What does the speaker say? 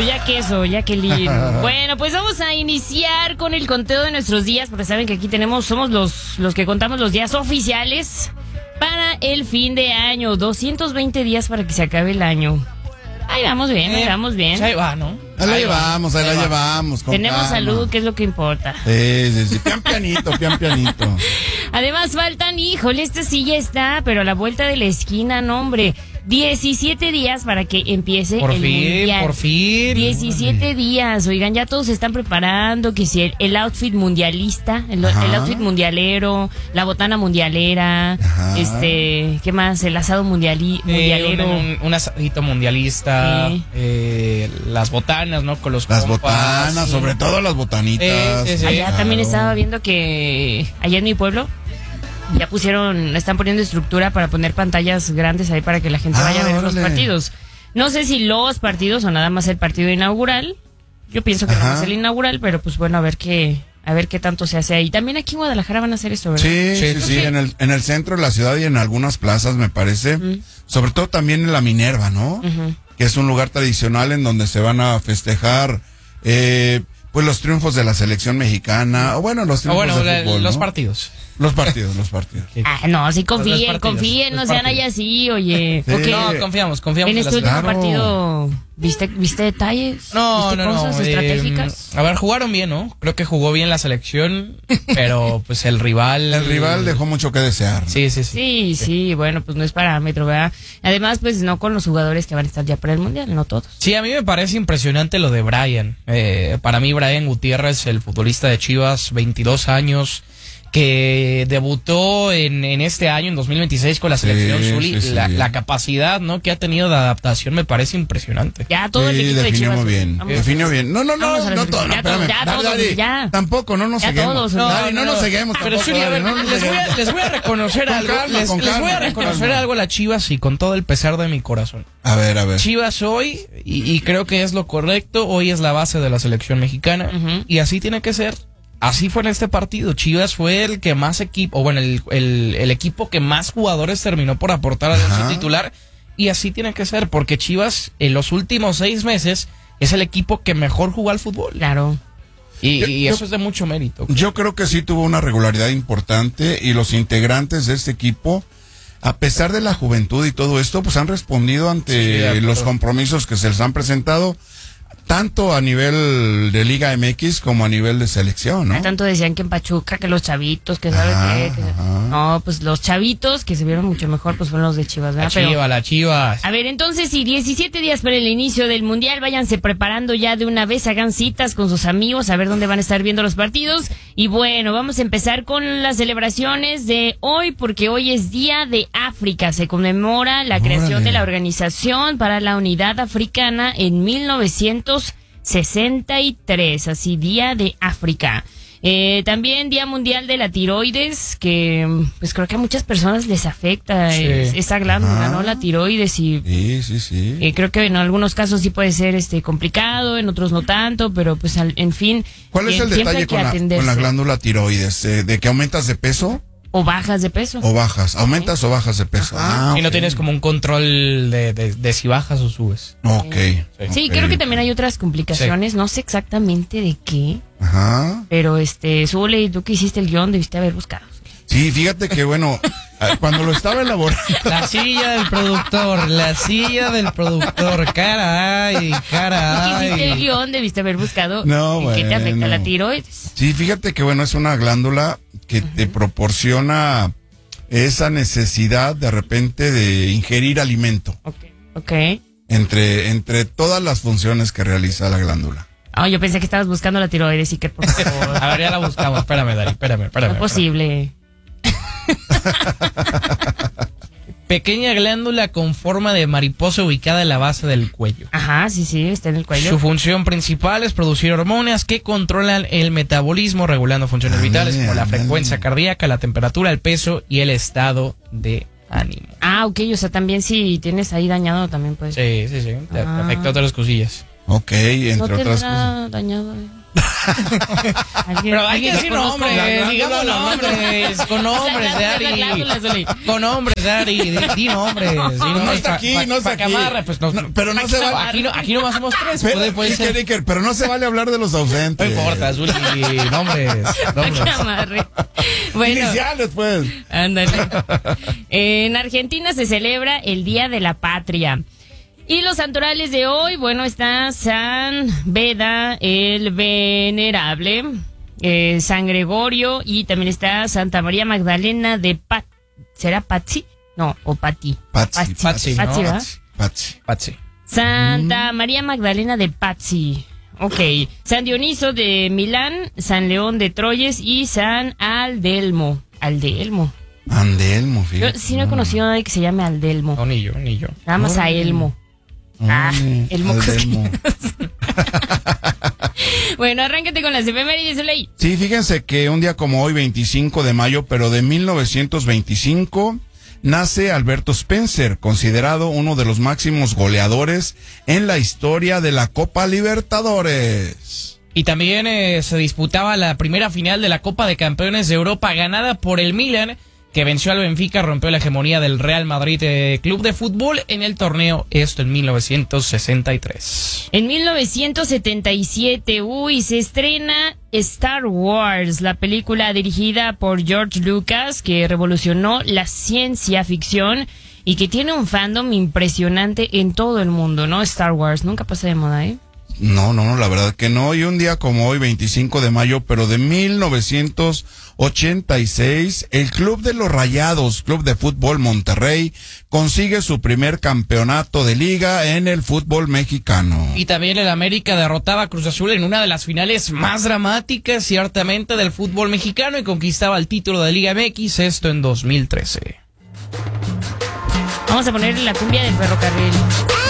Pues ya queso, Jacqueline. Bueno, pues vamos a iniciar con el conteo de nuestros días, porque saben que aquí somos los que contamos los días oficiales para el fin de año. 220 días para que se acabe el año. Ahí vamos bien, ahí vamos bien. Ahí va, ¿no? Ahí la llevamos. Tenemos calma. salud, que es lo que importa. Sí. Pian pianito. Además faltan, híjole, esta sí ya está, pero a la vuelta de la esquina, no, hombre. 17 días para que empiece el mundial. Por fin. 17 días, oigan, ya todos se están preparando, que si el outfit mundialista, el outfit mundialero, la botana mundialera, Ajá. ¿qué más? El asado mundialero. Un asadito mundialista, Sí. las botanas, ¿no? Con los Las compas. botanas, sobre todo las botanitas. Sí. Allá Claro. también estaba viendo que allá en mi pueblo ya están poniendo estructura para poner pantallas grandes ahí para que la gente vaya a ver los órale. partidos. No sé si los partidos o nada más el partido inaugural. Yo pienso que nada más el inaugural, pero pues bueno, a ver qué tanto se hace ahí. También aquí en Guadalajara van a hacer esto, ¿verdad? Sí. En el centro de la ciudad y en algunas plazas, me parece. Sobre todo también en la Minerva, ¿no? Que es un lugar tradicional en donde se van a festejar pues los triunfos de la selección mexicana. O bueno, los triunfos de fútbol, los ¿no? partidos. Los partidos. Ah, no, sí Los confíen, partidos, no los sean partidos. ahí así, oye. Sí. Ok. No, confiamos En en este la último Claro. partido, ¿viste detalles? No, ¿Viste cosas estratégicas? A ver, jugaron bien, ¿no? Creo que jugó bien la selección, pero pues el rival... El rival dejó mucho que desear. Sí. Sí, bueno, pues no es parámetro, ¿verdad? Además, pues no con los jugadores que van a estar ya para el Mundial, no todos. Sí, a mí me parece impresionante lo de Brian. Para mí, Brian Gutiérrez, el futbolista de Chivas, 22 años, que debutó en este año, en 2026, con la selección Zuli. Sí. La capacidad, ¿no?, que ha tenido de adaptación me parece impresionante. Ya todo el equipo de definió Chivas. muy bien. Vamos. Definió bien. No Vamos a la todo. No, ya espérame. ya Dale, todos, dale. ya. Tampoco, no nos Ya seguimos. todos. Dale, no nos seguimos. Pero tampoco, Zuli, a ver, dale, no nos seguimos. les voy a reconocer Con algo. calma, Les con voy a calma, reconocer calma. algo a las Chivas y con todo el pesar de mi corazón. A ver. Chivas hoy, y creo que es lo correcto, hoy es la base de la selección mexicana, y así tiene que ser. Así fue en este partido. Chivas fue el que más equipo, o bueno, el equipo que más jugadores terminó por aportar al once titular, y así tiene que ser, porque Chivas en los últimos 6 meses es el equipo que mejor jugó al fútbol. Claro. Y eso es de mucho mérito. Yo creo que sí tuvo una regularidad importante y los integrantes de este equipo, a pesar de la juventud y todo esto, pues han respondido ante los compromisos que se les han presentado, tanto a nivel de Liga MX como a nivel de selección, ¿no? Tanto decían que en Pachuca, que los chavitos, que sabes qué. No, pues los chavitos que se vieron mucho mejor, pues fueron los de Chivas, ¿verdad? La Chivas. A ver, entonces, sí, 17 días para el inicio del Mundial, váyanse preparando ya de una vez, hagan citas con sus amigos, a ver dónde van a estar viendo los partidos. Y bueno, vamos a empezar con las celebraciones de hoy, porque hoy es Día de África. Se conmemora la creación de la Organización para la Unidad Africana en 1963, así, Día de África. También Día Mundial de la Tiroides, que pues creo que a muchas personas les afecta esa glándula, ¿no? La tiroides y Sí. creo que en algunos casos sí puede ser complicado, en otros no tanto, pero pues en fin. ¿Cuál es el siempre detalle hay que con la atenderse. glándula tiroides? ¿De que aumentas de peso O bajas de peso. o bajas? ¿Aumentas o bajas de peso? Y no tienes como un control de si bajas o subes. Ok. Sí, creo que también hay otras complicaciones, no sé exactamente de qué, Ajá. pero Zule, tú que hiciste el guión debiste haber buscado. Sí, fíjate que bueno, cuando lo estaba elaborando. La silla del productor, caray. Tú que hiciste el guión debiste haber buscado No, en qué te afecta bueno. la tiroides. Sí, fíjate que bueno, es una glándula que te proporciona esa necesidad de repente de ingerir alimento Ok. entre todas las funciones que realiza la glándula. Ah, yo pensé que estabas buscando la tiroides y que por favor. A ver, ya la buscamos. Espérame, Dari, espérame. No es posible. Pequeña glándula con forma de mariposa ubicada en la base del cuello. Ajá, sí, está en el cuello. Su función principal es producir hormonas que controlan el metabolismo, regulando funciones vitales como la frecuencia cardíaca, la temperatura, el peso y el estado de ánimo. Ah, ok, o sea, también si tienes ahí dañado también puedes. Sí. Te afecta otras cosillas. Ok, entre otras cosas. Dañado. Pero hay que decir nombres, digamos nombres, con nombres, Dari. Con nombres, Dari, di nombres. No está aquí, no está aquí. Pero no se vale. Aquí no somos tres. Puede ser. Iker, pero no se vale hablar de los ausentes. No importa, Zuli, nombres. Bueno, iniciales, pues. Ándale. En Argentina se celebra el Día de la Patria. Y los santorales de hoy, bueno, está San Beda el Venerable, San Gregorio, y también está Santa María Magdalena de ¿será Pazzi? No, o Pati. Pazzi, ¿verdad? Pazzi. Santa María Magdalena de Pazzi. Ok. San Dioniso de Milán, San León de Troyes y San Aldelmo. Andelmo, fíjate. Yo sí no he conocido a nadie que se llame Aldelmo. No, ni yo. Nada más a Elmo. Elmo. Bueno, arráncate con las efemérides, Zuley. Sí, fíjense que un día como hoy, 25 de mayo, pero de 1925, nace Alberto Spencer, considerado uno de los máximos goleadores en la historia de la Copa Libertadores. Y también se disputaba la primera final de la Copa de Campeones de Europa, ganada por el Milan, que venció al Benfica, rompió la hegemonía del Real Madrid Club de Fútbol en el torneo, esto en 1963. En 1977, se estrena Star Wars, la película dirigida por George Lucas, que revolucionó la ciencia ficción y que tiene un fandom impresionante en todo el mundo, ¿no? Star Wars, nunca pasa de moda, ¿eh? No, la verdad que no. Y un día como hoy, 25 de mayo, pero de 1986, el Club de los Rayados, Club de Fútbol Monterrey, consigue su primer campeonato de liga en el fútbol mexicano. Y también el América derrotaba a Cruz Azul en una de las finales más dramáticas, ciertamente, del fútbol mexicano y conquistaba el título de Liga MX, esto en 2013. Vamos a ponerle la cumbia del ferrocarril.